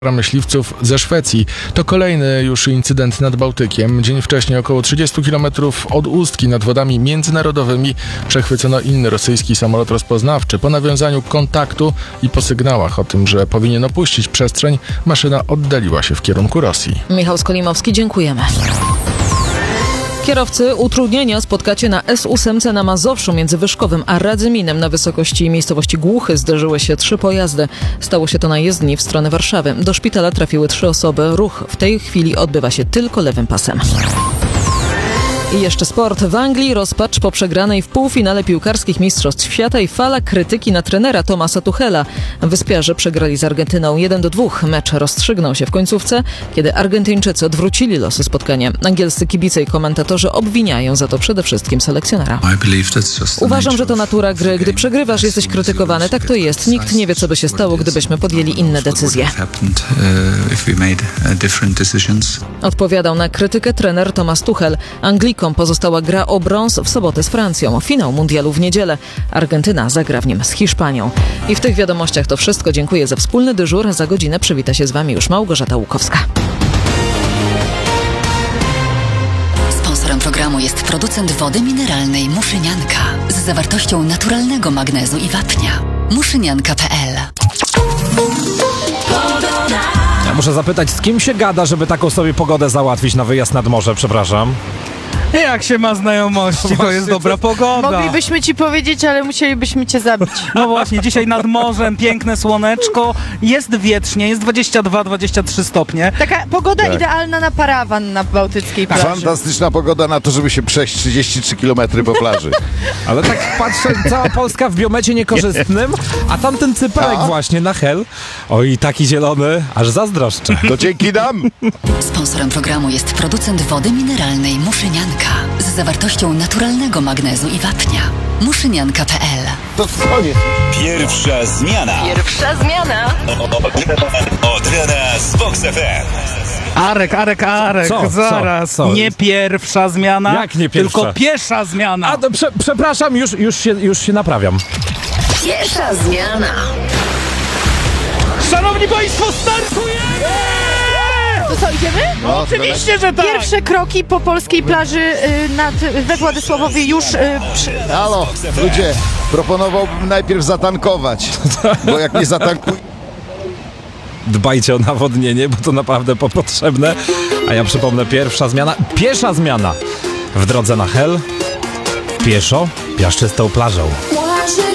myśliwców ze Szwecji. To kolejny już incydent nad Bałtykiem. Dzień wcześniej, około 30 km od Ustki nad wodami międzynarodowymi, przechwycono inny rosyjski samolot rozpoznawczy. Po nawiązaniu kontaktu i po sygnałach o tym, że powinien opuścić przestrzeń, maszyna oddaliła się w kierunku Rosji. Michał Skolimowski, dziękujemy. Kierowcy, utrudnienia spotkacie na S8 na Mazowszu między Wyszkowem a Radzyminem. Na wysokości miejscowości Głuchy zderzyły się 3 pojazdy. Stało się to na jezdni w stronę Warszawy. Do szpitala trafiły 3 osoby. Ruch w tej chwili odbywa się tylko lewym pasem. I jeszcze sport. W Anglii rozpacz po przegranej w półfinale piłkarskich Mistrzostw Świata i fala krytyki na trenera Thomasa Tuchela. Wyspiarze przegrali z Argentyną 1-2. Mecz rozstrzygnął się w końcówce, kiedy Argentyńczycy odwrócili losy spotkania. Angielscy kibice i komentatorzy obwiniają za to przede wszystkim selekcjonera. Uważam, że to natura gry. Gdy przegrywasz, jesteś krytykowany. Tak to jest. Nikt nie wie, co by się stało, gdybyśmy podjęli inne decyzje. Odpowiadał na krytykę trener Thomas Tuchel. Anglikom pozostała gra o brąz w sobotę z Francją. Finał mundialu w niedzielę. Argentyna zagra w nim z Hiszpanią. I w tych wiadomościach to wszystko. Dziękuję za wspólny dyżur. Za godzinę przywita się z Wami już Małgorzata Łukowska. Sponsorem programu jest producent wody mineralnej Muszynianka z zawartością naturalnego magnezu i wapnia. Muszynianka.pl. Ja muszę zapytać, z kim się gada, żeby taką sobie pogodę załatwić na wyjazd nad morze, przepraszam? Jak się ma znajomości, to jest dobra pogoda. Moglibyśmy ci powiedzieć, ale musielibyśmy cię zabić. No właśnie, dzisiaj nad morzem piękne słoneczko, jest wietrznie, jest 22-23 stopnie. Taka pogoda idealna na parawan na bałtyckiej plaży. Fantastyczna pogoda na to, żeby się przejść 33 km po plaży. Ale tak patrzę, cała Polska w biomecie niekorzystnym, a tamten cypelek właśnie na Hel. Oj, taki zielony, aż zazdroszczę. To dzięki nam. Sponsorem programu jest producent wody mineralnej Muszynianka z zawartością naturalnego magnezu i wapnia. Muszynianka.pl. To koniec. Pierwsza zmiana. Pierwsza zmiana. Od rana z Vox FM. Arek, zaraz. Co? Nie pierwsza zmiana, Jak nie pierwsza? tylko piesza zmiana. A, przepraszam, już się naprawiam. Pierwsza zmiana. Szanowni Państwo, startujemy! To co, idziemy? No, oczywiście, że tak. Pierwsze kroki po polskiej plaży we Władysławowie już Halo, ludzie, proponowałbym najpierw zatankować, bo jak nie zatankuj... Dbajcie o nawodnienie, bo to naprawdę potrzebne. A ja przypomnę, piesza zmiana w drodze na Hel, pieszo, piaszczystą plażą.